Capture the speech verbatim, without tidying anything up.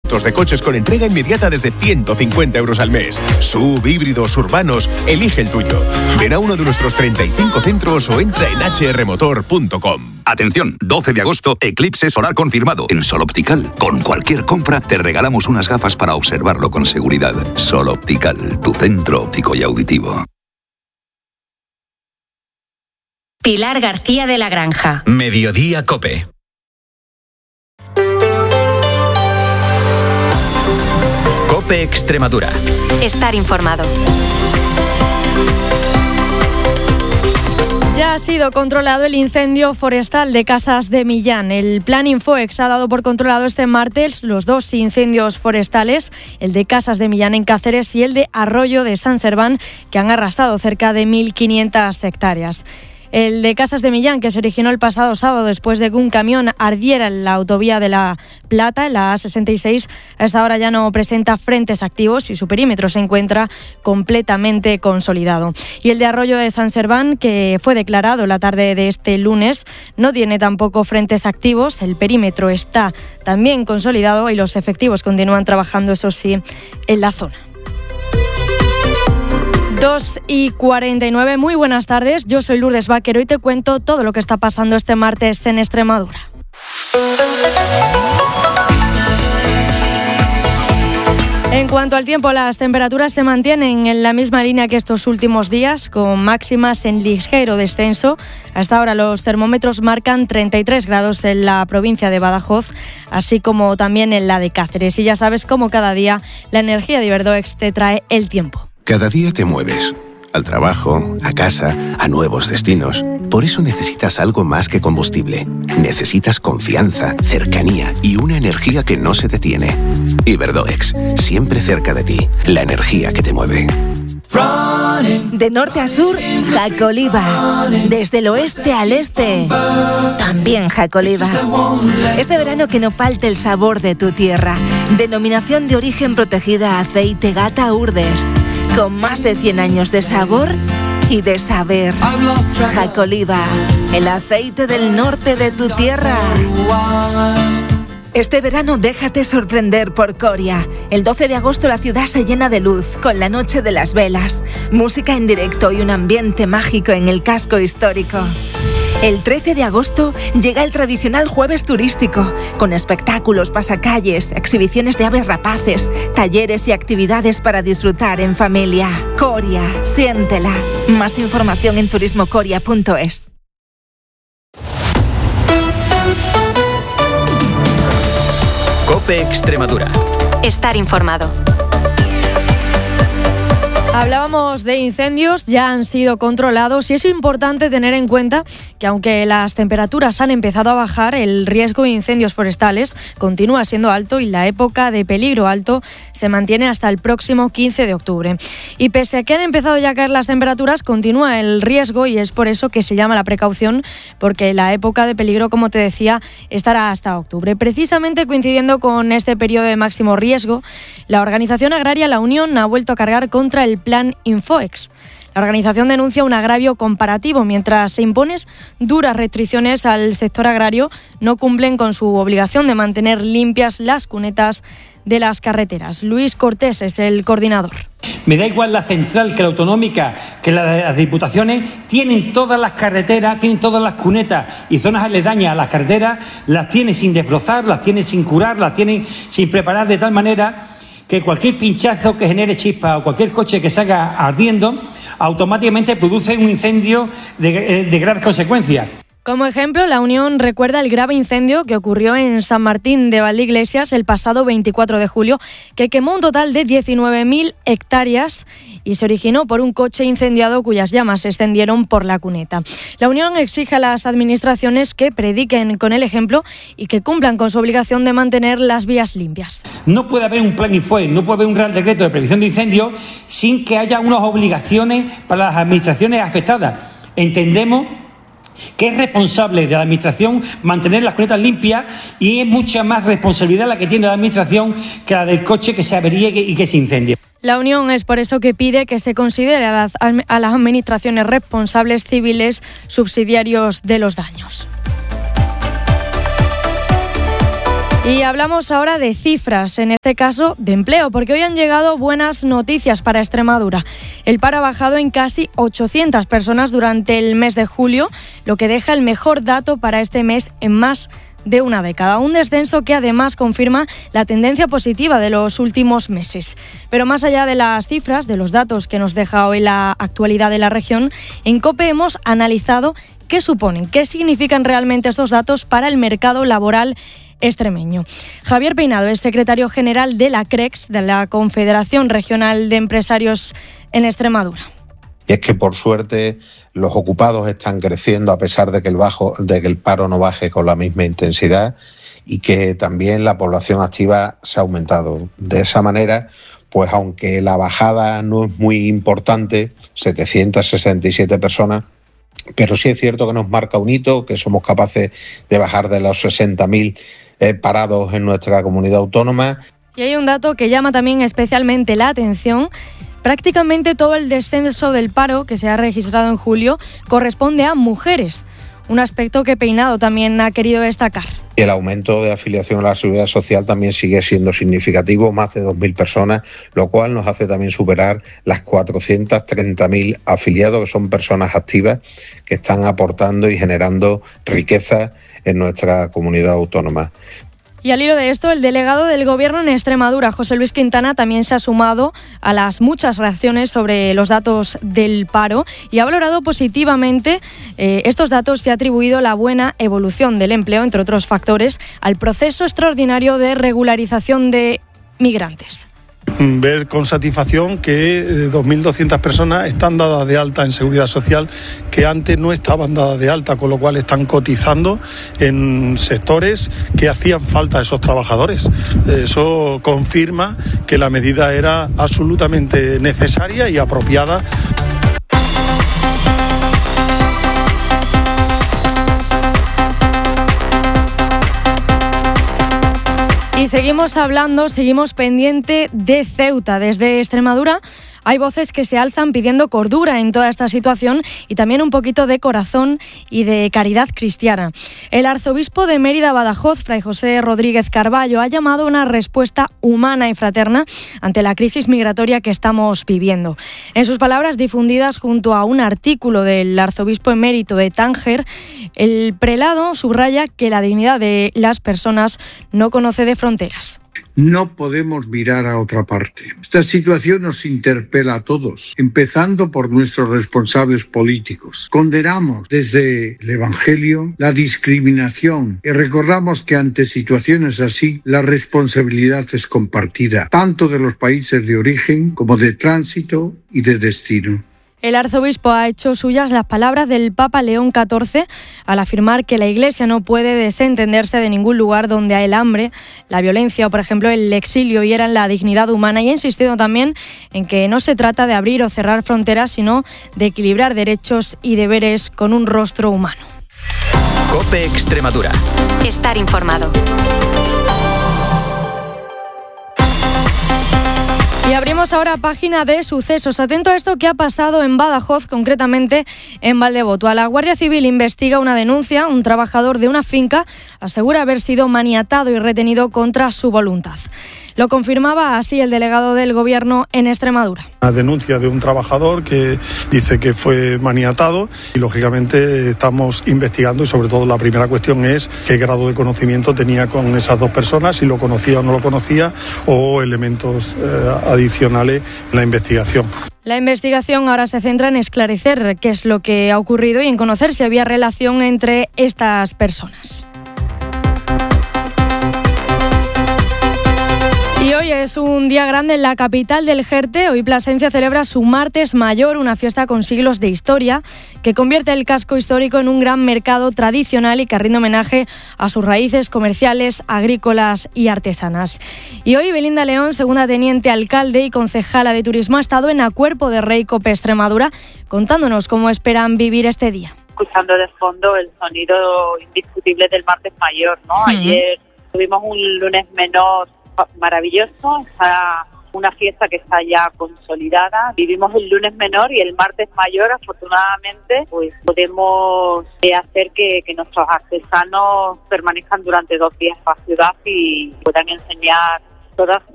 cientos de coches con entrega inmediata desde ciento cincuenta euros al mes. S U V, híbridos, urbanos, elige el tuyo. Ven a uno de nuestros treinta y cinco centros o entra en h r motor punto com. Atención, doce de agosto, eclipse solar confirmado. En Sol Optical, con cualquier compra, te regalamos unas gafas para observarlo con seguridad. Sol Optical, tu centro óptico y auditivo. Pilar García de la Granja. Mediodía COPE. COPE Extremadura. Estar informado. Ya ha sido controlado el incendio forestal de Casas de Millán. El Plan Infoex ha dado por controlado este martes los dos incendios forestales, el de Casas de Millán en Cáceres y el de Arroyo de San Serván, que han arrasado cerca de mil quinientas hectáreas. El de Casas de Millán, que se originó el pasado sábado después de que un camión ardiera en la autovía de La Plata, en la A sesenta y seis, a esta hora ya no presenta frentes activos y su perímetro se encuentra completamente consolidado. Y el de Arroyo de San Serván, que fue declarado la tarde de este lunes, no tiene tampoco frentes activos, el perímetro está también consolidado y los efectivos continúan trabajando, eso sí, en la zona. dos y cuarenta y nueve, muy buenas tardes, yo soy Lourdes Vaquero y te cuento todo lo que está pasando este martes en Extremadura. En cuanto al tiempo, las temperaturas se mantienen en la misma línea que estos últimos días, con máximas en ligero descenso. Hasta ahora los termómetros marcan treinta y tres grados en la provincia de Badajoz, así como también en la de Cáceres. Y ya sabes, como cada día, la energía de Iberdoex te trae el tiempo. Cada día te mueves, al trabajo, a casa, a nuevos destinos. Por eso necesitas algo más que combustible. Necesitas confianza, cercanía y una energía que no se detiene. Iberdoex, siempre cerca de ti, la energía que te mueve. De norte a sur, Jacoliva. Desde el oeste al este, también Jacoliva. Este verano que no falte el sabor de tu tierra. Denominación de origen protegida Aceite Gata Urdes. Con más de cien años de sabor y de saber. Jacoliva, el aceite del norte de tu tierra. Este verano déjate sorprender por Coria. El doce de agosto la ciudad se llena de luz con la Noche de las Velas, música en directo y un ambiente mágico en el casco histórico. El trece de agosto llega el tradicional jueves turístico, con espectáculos, pasacalles, exhibiciones de aves rapaces, talleres y actividades para disfrutar en familia. Coria, siéntela. Más información en turismo coria punto es. COPE Extremadura. Estar informado. Hablábamos de incendios, ya han sido controlados y es importante tener en cuenta que aunque las temperaturas han empezado a bajar, el riesgo de incendios forestales continúa siendo alto y la época de peligro alto se mantiene hasta el próximo quince de octubre. Y pese a que han empezado ya a caer las temperaturas, continúa el riesgo y es por eso que se llama la precaución, porque la época de peligro, como te decía, estará hasta octubre. Precisamente coincidiendo con este periodo de máximo riesgo, la organización agraria La Unión ha vuelto a cargar contra el Plan Infoex. La organización denuncia un agravio comparativo. Mientras se imponen duras restricciones al sector agrario, no cumplen con su obligación de mantener limpias las cunetas de las carreteras. Luis Cortés es el coordinador. Me da igual la central que la autonómica, que las diputaciones, tienen todas las carreteras, tienen todas las cunetas y zonas aledañas a las carreteras, las tienen sin desbrozar, las tienen sin curar, las tienen sin preparar de tal manera que cualquier pinchazo que genere chispa o cualquier coche que salga ardiendo, automáticamente produce un incendio de, de graves consecuencias. Como ejemplo, La Unión recuerda el grave incendio que ocurrió en San Martín de Valdeiglesias el pasado veinticuatro de julio, que quemó un total de diecinueve mil hectáreas y se originó por un coche incendiado cuyas llamas se extendieron por la cuneta. La Unión exige a las administraciones que prediquen con el ejemplo y que cumplan con su obligación de mantener las vías limpias. No puede haber un plan Infoex, no puede haber un Real Decreto de prevención de incendios sin que haya unas obligaciones para las administraciones afectadas. Entendemos que es responsable de la Administración mantener las cunetas limpias y es mucha más responsabilidad la que tiene la Administración que la del coche que se averíe y que se incendie. La Unión es por eso que pide que se considere a las, a las administraciones responsables civiles subsidiarios de los daños. Y hablamos ahora de cifras, en este caso de empleo, porque hoy han llegado buenas noticias para Extremadura. El paro ha bajado en casi ochocientas personas durante el mes de julio, lo que deja el mejor dato para este mes en más de una década. Un descenso que además confirma la tendencia positiva de los últimos meses. Pero más allá de las cifras, de los datos que nos deja hoy la actualidad de la región, en COPE hemos analizado qué suponen, qué significan realmente estos datos para el mercado laboral extremeño. Javier Peinado es secretario general de la CREX, de la Confederación Regional de Empresarios en Extremadura. Y es que por suerte los ocupados están creciendo a pesar de que el bajo, de que el paro no baje con la misma intensidad y que también la población activa se ha aumentado. De esa manera, pues aunque la bajada no es muy importante, setecientas sesenta y siete personas, pero sí es cierto que nos marca un hito, que somos capaces de bajar de los sesenta mil eh, parados en nuestra comunidad autónoma. Y hay un dato que llama también especialmente la atención. Prácticamente todo el descenso del paro que se ha registrado en julio corresponde a mujeres, un aspecto que Peinado también ha querido destacar. El aumento de afiliación a la Seguridad Social también sigue siendo significativo, más de dos mil personas, lo cual nos hace también superar las cuatrocientos treinta mil afiliados, que son personas activas que están aportando y generando riqueza en nuestra comunidad autónoma. Y al hilo de esto, el delegado del Gobierno en Extremadura, José Luis Quintana, también se ha sumado a las muchas reacciones sobre los datos del paro y ha valorado positivamente eh, estos datos y ha atribuido la buena evolución del empleo, entre otros factores, al proceso extraordinario de regularización de migrantes. Ver con satisfacción que dos mil doscientas personas están dadas de alta en Seguridad Social que antes no estaban dadas de alta, con lo cual están cotizando en sectores que hacían falta a esos trabajadores. Eso confirma que la medida era absolutamente necesaria y apropiada. Y seguimos hablando, seguimos pendiente de Ceuta. Desde Extremadura hay voces que se alzan pidiendo cordura en toda esta situación y también un poquito de corazón y de caridad cristiana. El arzobispo de Mérida Badajoz, Fray José Rodríguez Carballo, ha llamado a una respuesta humana y fraterna ante la crisis migratoria que estamos viviendo. En sus palabras, difundidas junto a un artículo del arzobispo emérito de Tánger, el prelado subraya que la dignidad de las personas no conoce de fronteras. No podemos mirar a otra parte. Esta situación nos interpela a todos, empezando por nuestros responsables políticos. Condenamos desde el Evangelio la discriminación y recordamos que ante situaciones así la responsabilidad es compartida, tanto de los países de origen como de tránsito y de destino. El arzobispo ha hecho suyas las palabras del Papa León catorce al afirmar que la Iglesia no puede desentenderse de ningún lugar donde hay el hambre, la violencia o, por ejemplo, el exilio hieran la dignidad humana, y ha insistido también en que no se trata de abrir o cerrar fronteras, sino de equilibrar derechos y deberes con un rostro humano. COPE Extremadura. Estar informado. Y abrimos ahora página de sucesos. Atento a esto que ha pasado en Badajoz, concretamente en Valdevoto. La Guardia Civil investiga una denuncia. Un trabajador de una finca asegura haber sido maniatado y retenido contra su voluntad. Lo confirmaba así el delegado del Gobierno en Extremadura. Una denuncia de un trabajador que dice que fue maniatado y, lógicamente, estamos investigando y, sobre todo, la primera cuestión es qué grado de conocimiento tenía con esas dos personas, si lo conocía o no lo conocía, o elementos eh, adicionales en la investigación. La investigación ahora se centra en esclarecer qué es lo que ha ocurrido y en conocer si había relación entre estas personas. Y hoy es un día grande en la capital del Jerte. Hoy Plasencia celebra su Martes Mayor, una fiesta con siglos de historia que convierte el casco histórico en un gran mercado tradicional y que rinde homenaje a sus raíces comerciales, agrícolas y artesanas. Y hoy Belinda León, segunda teniente alcalde y concejala de turismo, ha estado en Acuerpo de Rey COPE Extremadura contándonos cómo esperan vivir este día. Escuchando de fondo el sonido indiscutible del Martes Mayor, ¿no? Uh-huh. Ayer tuvimos un lunes menor maravilloso, está una fiesta que está ya consolidada. Vivimos el lunes menor y el martes mayor, afortunadamente, pues podemos eh, hacer que, que nuestros artesanos permanezcan durante dos días en la ciudad y puedan enseñar todas